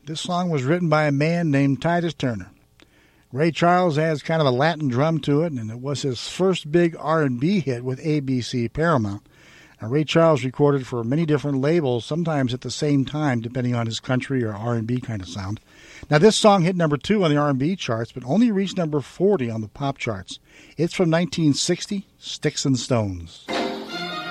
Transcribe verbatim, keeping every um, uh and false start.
This song was written by a man named Titus Turner. Ray Charles has kind of a Latin drum to it, and it was his first big R and B hit with A B C Paramount. Now, Ray Charles recorded for many different labels, sometimes at the same time, depending on his country or R and B kind of sound. Now, this song hit number two on the R and B charts, but only reached number forty on the pop charts. It's from nineteen sixty, Sticks and Stones.